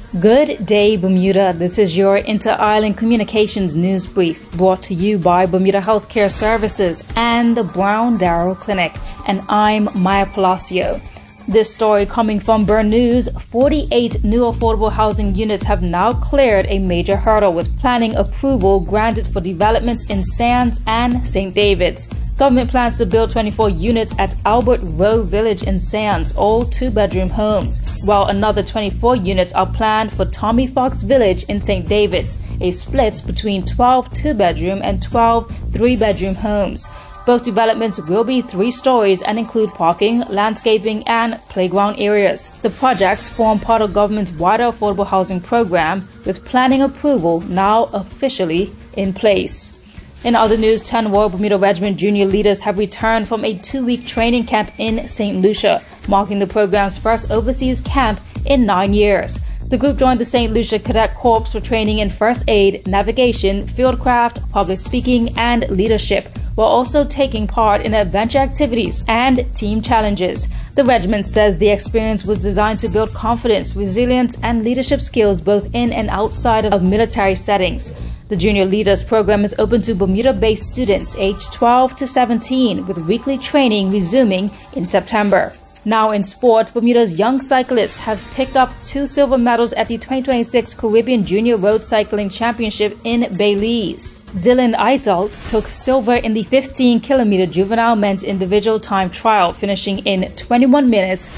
Good day, Bermuda. This is your Inter-Island Communications News Brief, brought to you by Bermuda Healthcare Services and the Brown Darrow Clinic. And I'm Maya Palacio. This story coming from Burn News, 48 new affordable housing units have now cleared a major hurdle with planning approval granted for developments in Sands and St. David's. Government plans to build 24 units at Albert Row Village in Sands, all two-bedroom homes, while another 24 units are planned for Tommy Fox Village in St. David's, a split between 12 two-bedroom and 12 three-bedroom homes. Both developments will be 3 stories and include parking, landscaping, and playground areas. The projects form part of government's wider affordable housing program, with planning approval now officially in place. In other news, 10 Royal Bermuda Regiment junior leaders have returned from a 2-week training camp in St. Lucia, marking the program's first overseas camp in 9 years. The group joined the St. Lucia Cadet Corps for training in first aid, navigation, fieldcraft, public speaking, and leadership, while also taking part in adventure activities and team challenges. The regiment says the experience was designed to build confidence, resilience, and leadership skills both in and outside of military settings. The Junior Leaders program is open to Bermuda-based students aged 12 to 17, with weekly training resuming in September. Now in sport, Bermuda's young cyclists have picked up 2 silver medals at the 2026 Caribbean Junior Road Cycling Championship in Belize. Dylan Eiselt took silver in the 15-kilometer juvenile men's individual time trial, finishing in 21 minutes,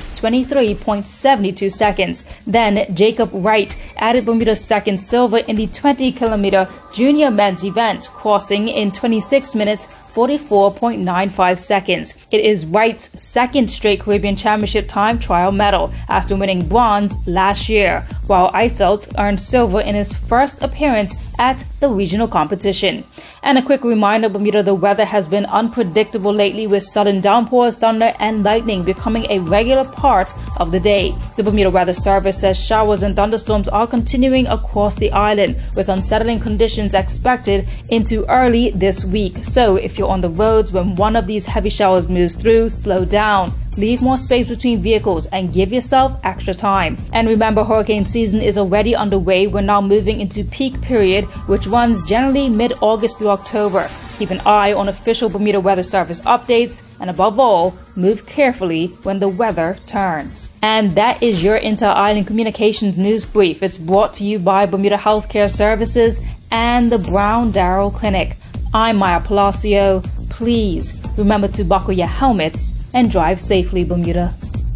23.72 seconds. Then Jacob Wright added Bermuda's second silver in the 20-kilometer junior men's event, crossing in 26 minutes, 44.95 seconds. It is Wright's second straight Caribbean Championship time trial medal after winning bronze last year, while Eiselt earned silver in his first appearance at the regional competition. And a quick reminder, Bermuda, the weather has been unpredictable lately, with sudden downpours, thunder, and lightning becoming a regular part of the day. The Bermuda Weather Service says showers and thunderstorms are continuing across the island, with unsettling conditions expected into early this week. So if you're on the roads when one of these heavy showers moves through, slow down. Leave more space between vehicles and give yourself extra time. And remember, hurricane season is already underway. We're now moving into peak period, which runs generally mid-August through October. Keep an eye on official Bermuda Weather Service updates, and above all, move carefully when the weather turns. And that is your Inter-Island Communications News Brief. It's brought to you by Bermuda Healthcare Services and the Brown Darrow Clinic. I'm Maya Palacio. Please remember to buckle your helmets and drive safely, Bermuda.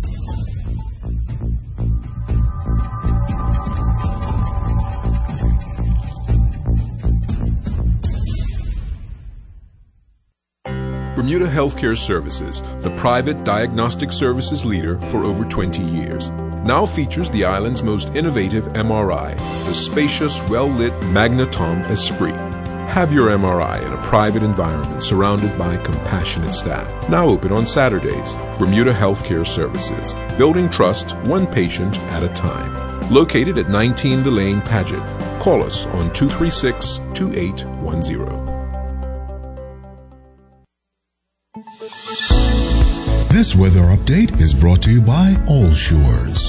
Bermuda Healthcare Services, the private diagnostic services leader for over 20 years, now features the island's most innovative MRI, the spacious, well-lit Magnetom Esprit. Have your MRI in a private environment surrounded by compassionate staff. Now open on Saturdays. Bermuda Healthcare Services, building trust one patient at a time. Located at 19 Delane Paget. Call us on 236-2810. This weather update is brought to you by All Shores.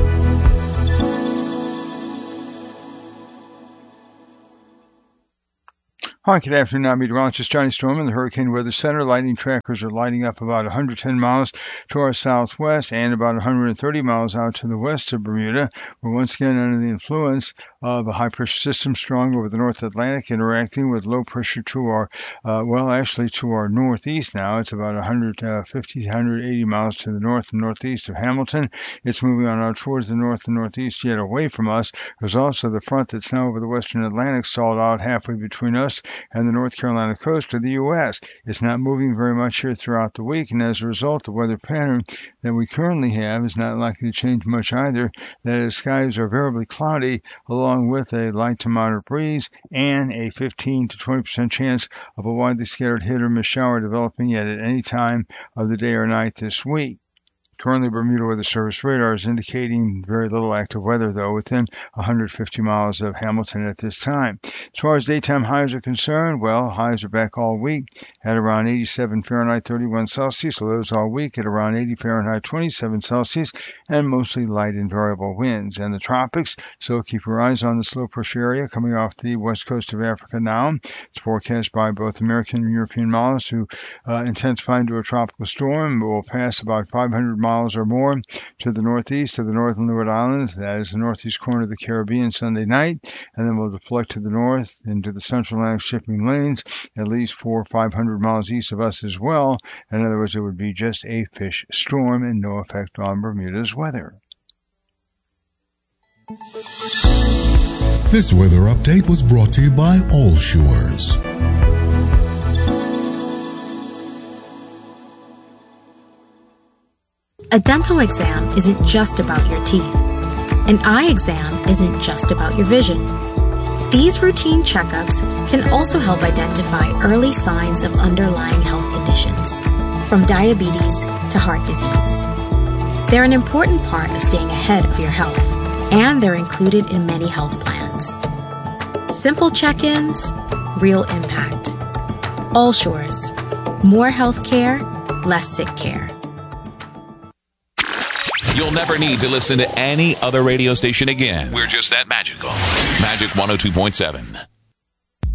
Hi, good afternoon. I'm meteorologist Johnny Storm in the Hurricane Weather Center. Lightning trackers are lighting up about 110 miles to our southwest and about 130 miles out to the west of Bermuda. We're once again under the influence of a high-pressure system strong over the North Atlantic, interacting with low pressure to our, to our northeast now. It's about 150 to 180 miles to the north and northeast of Hamilton. It's moving on out towards the north and northeast, yet away from us. There's also the front that's now over the western Atlantic, stalled out halfway between us and the North Carolina coast of the U.S. It's not moving very much here throughout the week, and as a result, the weather pattern that we currently have is not likely to change much either. That is, skies are variably cloudy, along with a light to moderate breeze and a 15 to 20% chance of a widely scattered hit or miss shower developing yet at any time of the day or night this week. Currently, Bermuda Weather Service radar is indicating very little active weather, though, within 150 miles of Hamilton at this time. As far as daytime highs are concerned, well, highs are back all week at around 87 Fahrenheit, 31 Celsius. Lows all week at around 80 Fahrenheit, 27 Celsius, and mostly light and variable winds. And the tropics, so keep your eyes on this low pressure area coming off the west coast of Africa now. It's forecast by both American and European models to intensify into a tropical storm. It will pass about 500 miles or more to the northeast of the northern Leeward Islands. That is the northeast corner of the Caribbean Sunday night, and then will deflect to the north into the central Atlantic shipping lanes, at least 400 or 500 miles east of us as well. In other words, it would be just a fish storm and no effect on Bermuda's weather. This weather update was brought to you by All Shores. A dental exam isn't just about your teeth. An eye exam isn't just about your vision. These routine checkups can also help identify early signs of underlying health conditions, from diabetes to heart disease. They're an important part of staying ahead of your health, and they're included in many health plans. Simple check-ins, real impact. All Shores. More health care, less sick care. You'll never need to listen to any other radio station again. We're just that magical. Magic 102.7.